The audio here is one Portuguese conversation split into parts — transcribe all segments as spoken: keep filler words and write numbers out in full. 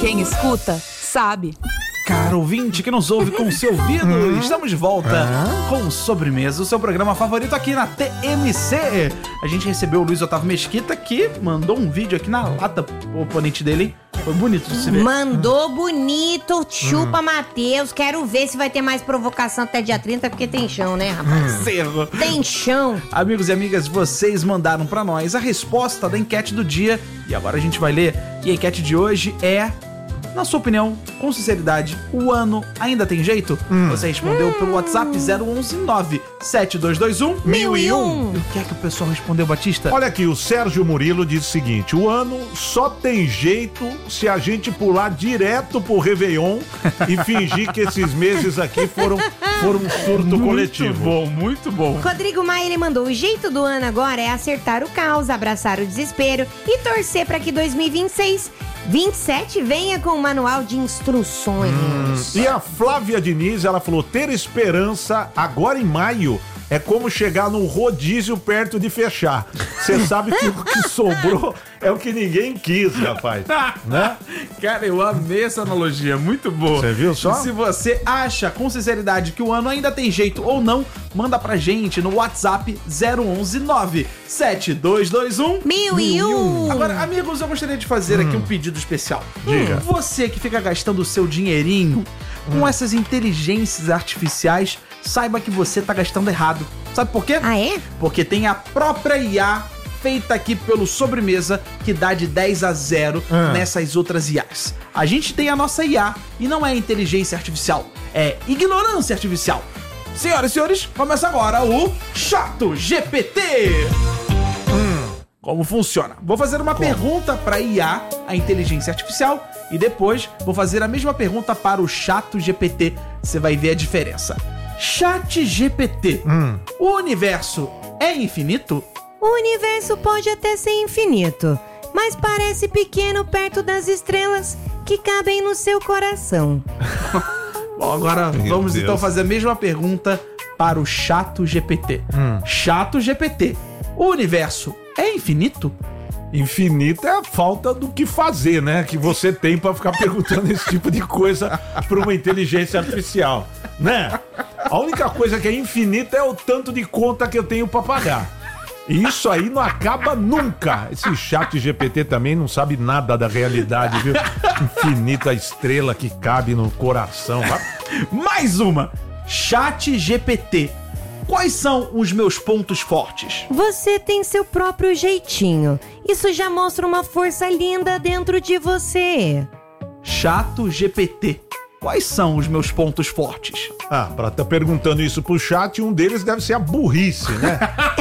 Quem escuta, sabe. Caro ouvinte que nos ouve com o seu ouvido, uhum. estamos de volta uhum. com o Sobremesa, o seu programa favorito aqui na T M C. A gente recebeu o Luiz Otávio Mesquita, que mandou um vídeo aqui na lata, o oponente dele, hein? Foi bonito de se ver. Mandou bonito, chupa hum. Matheus. Quero ver se vai ter mais provocação até dia trinta, porque tem chão, né, rapaz? Hum. Tem chão. Amigos e amigas, vocês mandaram pra nós a resposta da enquete do dia. E agora a gente vai ler. E a enquete de hoje é... Na sua opinião, com sinceridade, o ano ainda tem jeito? Hum. Você respondeu hum. pelo WhatsApp zero onze nove sete dois dois um mil e um. E o que é que o pessoal respondeu, Batista? Olha aqui, o Sérgio Murilo diz o seguinte: o ano só tem jeito se a gente pular direto pro Réveillon e fingir que esses meses aqui foram, foram um surto muito coletivo. Muito bom, muito bom. Rodrigo Maia, ele mandou: o jeito do ano agora é acertar o caos, abraçar o desespero e torcer para que dois mil e vinte e seis vinte e sete venha com um manual de instruções. Hum. E a Flávia Diniz, ela falou: ter esperança agora em maio é como chegar num rodízio perto de fechar. Você sabe que o que sobrou é o que ninguém quis, rapaz. Né? Cara, eu amei essa analogia, muito boa. Você viu só? E se você acha com sinceridade que o ano ainda tem jeito ou não, manda pra gente no WhatsApp zero onze nove sete dois dois um mil e um. Agora, amigos, eu gostaria de fazer hum. aqui um pedido especial. Diga. Você que fica gastando o seu dinheirinho com hum. essas inteligências artificiais, saiba que você tá gastando errado. Sabe por quê? Ah, é? Porque tem a própria I A feita aqui pelo Sobremesa que dá de dez a zero ah. nessas outras I As. A gente tem a nossa I A e não é inteligência artificial, é ignorância artificial. Senhoras e senhores, começa agora o Chato G P T. Hum, como funciona? Vou fazer uma como? pergunta para I A, a inteligência artificial, e depois vou fazer a mesma pergunta para o Chato G P T. Você vai ver a diferença. Chat G P T, hum. o universo é infinito? O universo pode até ser infinito, mas parece pequeno perto das estrelas que cabem no seu coração. Bom, agora Meu vamos Deus. então fazer a mesma pergunta para o Chato G P T. Hum. Chato G P T, o universo é infinito? Infinito é a falta do que fazer, né? Que você tem pra ficar perguntando esse tipo de coisa pra uma inteligência artificial, né? A única coisa que é infinita é o tanto de conta que eu tenho pra pagar. E isso aí não acaba nunca. Esse Chat G P T também não sabe nada da realidade, viu? Infinita estrela que cabe no coração. Mais uma! Chat G P T. Quais são os meus pontos fortes? Você tem seu próprio jeitinho. Isso já mostra uma força linda dentro de você. Chato G P T. Quais são os meus pontos fortes? Ah, pra tá perguntando isso pro chat, um deles deve ser a burrice, né?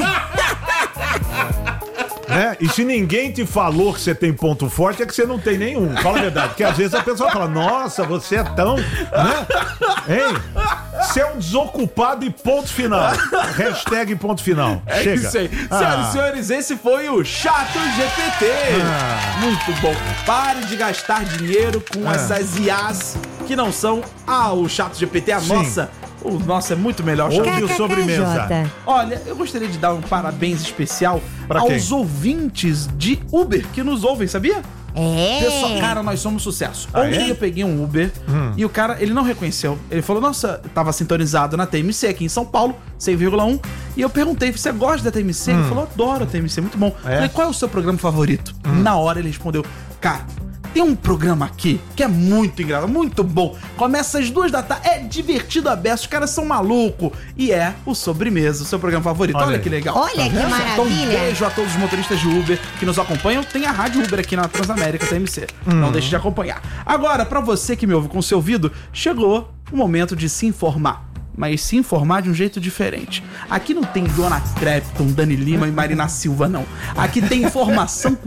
Né? E se ninguém te falou que você tem ponto forte, é que você não tem nenhum. Fala a verdade. Porque às vezes a pessoa fala: nossa, você é tão... Né? Hein? Você é um desocupado e ponto final. Hashtag ponto final. É Chega. isso aí. Ah. Senhoras e senhores, esse foi o Chato G P T. Ah. Muito bom. Pare de gastar dinheiro com ah. essas I As que não são ah, o Chato G P T, a Sim. nossa. O nosso é muito melhor. Ouve o Sobremesa. Olha, eu gostaria de dar um parabéns especial pra aos quem? ouvintes de Uber que nos ouvem, sabia? É. Pessoal, cara, nós somos sucesso. Ah, Ontem é? eu peguei um Uber hum. e o cara, ele não reconheceu. Ele falou: nossa, tava sintonizado na T M C aqui em São Paulo, cem vírgula um. E eu perguntei: você gosta da T M C? Hum. Ele falou: adoro a T M C, muito bom. É? Falei: qual é o seu programa favorito? Hum. Na hora ele respondeu: cara, tem um programa aqui que é muito engraçado, muito bom. Começa às duas da tarde, é divertido a beça, os caras são malucos. E é o Sobremesa, o seu programa favorito. Olha, Olha que legal. Olha tá que maravilha. Então um beijo a todos os motoristas de Uber que nos acompanham. Tem a Rádio Uber aqui na Transamérica T M C. Hum. Não deixe de acompanhar. Agora, pra você que me ouve com o seu ouvido, chegou o momento de se informar. Mas se informar de um jeito diferente. Aqui não tem Dona Crepton, Dani Lima e Marina Silva, não. Aqui tem informação